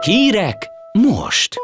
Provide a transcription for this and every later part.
Hírek most!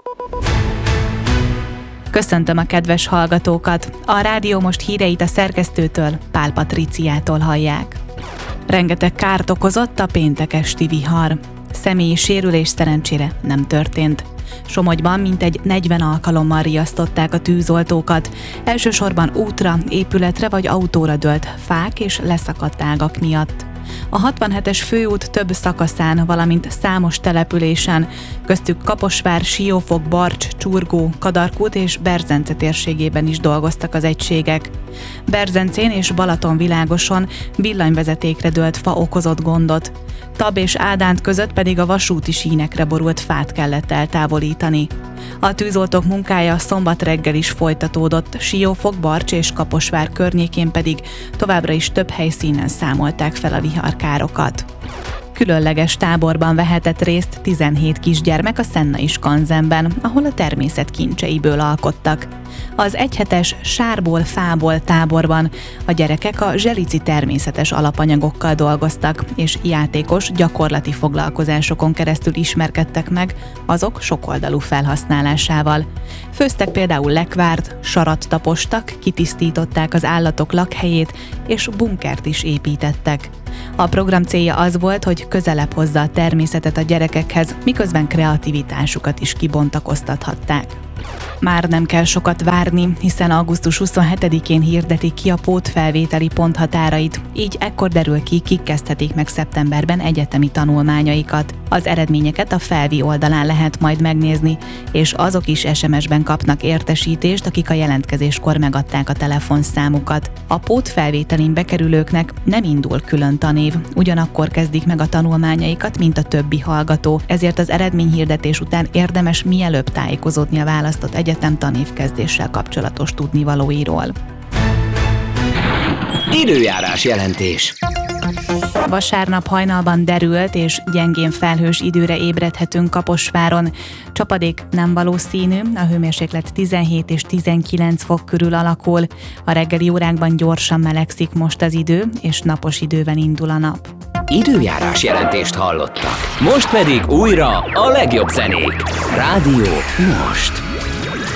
Köszöntöm a kedves hallgatókat! A Rádió Most híreit a szerkesztőtől, Pál Patriciától hallják. Rengeteg kárt okozott a péntek esti vihar. Személyi sérülés szerencsére nem történt. Somogyban mintegy 40 alkalommal riasztották a tűzoltókat, elsősorban útra, épületre vagy autóra dőlt fák és leszakadt ágak miatt. A 67-es főút több szakaszán, valamint számos településen, köztük Kaposvár, Siófok, Barcs, Csurgó, Kadarkút és Berzence térségében is dolgoztak az egységek. Berzencén és Balatonvilágoson villanyvezetékre dőlt fa okozott gondot. Tab és Ádánt között pedig a vasúti sínekre borult fát kellett eltávolítani. A tűzoltók munkája szombat reggel is folytatódott, Siófok, Barcs és Kaposvár környékén pedig továbbra is több helyszínen számolták fel a viharkárokat. Különleges táborban vehetett részt 17 kisgyermek a Szennai Skanzenben, ahol a természet kincseiből alkottak. Az egyhetes sárból, fából táborban a gyerekek a zselici természetes alapanyagokkal dolgoztak, és játékos, gyakorlati foglalkozásokon keresztül ismerkedtek meg azok sokoldalú felhasználásával. Főztek például lekvárt, sarat tapostak, kitisztították az állatok lakhelyét, és bunkert is építettek. A program célja az volt, hogy közelebb hozza a természetet a gyerekekhez, miközben kreativitásukat is kibontakoztathatták. Már nem kell sokat várni, hiszen augusztus 27-én hirdetik ki a pótfelvételi ponthatárait, így ekkor derül ki, kik kezdhetik meg szeptemberben egyetemi tanulmányaikat. Az eredményeket a Felvi oldalán lehet majd megnézni, és azok is SMS-ben kapnak értesítést, akik a jelentkezéskor megadták a telefonszámukat. A pótfelvételin bekerülőknek nem indul külön tanév, ugyanakkor kezdik meg a tanulmányaikat, mint a többi hallgató, ezért az eredményhirdetés után érdemes mielőbb tájékozódni a választott egyetem tanévkezdéssel kapcsolatos tudnivalóiról. Időjárás jelentés. Vasárnap hajnalban derült és gyengén felhős időre ébredhetünk Kaposváron. Csapadék nem valószínű, a hőmérséklet 17 és 19 fok körül alakul. A reggeli órákban gyorsan melegszik most az idő, és napos időben indul a nap. Időjárás jelentést hallottak. Most pedig újra a legjobb zenék. Rádió Most.